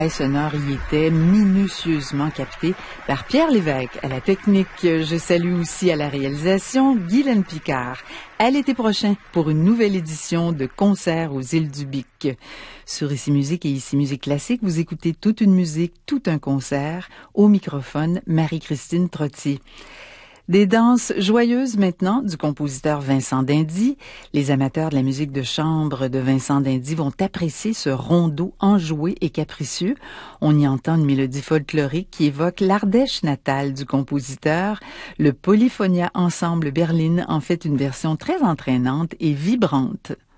sonore y était minutieusement capté par Pierre Lévesque à la technique. Je salue aussi à la réalisation Guylaine Picard. À l'été prochain pour une nouvelle édition de Concert aux Îles du Bic. Sur Ici Musique et Ici Musique Classique, vous écoutez toute une musique, tout un concert. Au microphone, Marie-Christine Trottier. Des danses joyeuses maintenant du compositeur Vincent d'Indy. Les amateurs de la musique de chambre de Vincent d'Indy vont apprécier ce rondeau enjoué et capricieux. On y entend une mélodie folklorique qui évoque l'Ardèche natale du compositeur. Le Polyphonia Ensemble Berlin en fait une version très entraînante et vibrante.